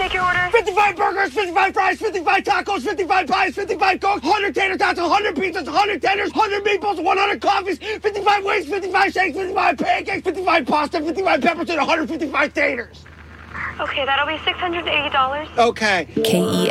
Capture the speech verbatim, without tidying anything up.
take your order? fifty-five burgers, fifty-five fries, fifty-five tacos, fifty-five pies, fifty-five cokes, one hundred tater tots, one hundred pizzas, one hundred tenders, one hundred meatballs, one hundred coffees, fifty-five wings, fifty-five shakes, fifty-five pancakes, fifty-five pasta, fifty-five peppers, and one hundred fifty-five taters. Okay, that'll be six hundred eighty dollars. Okay. K E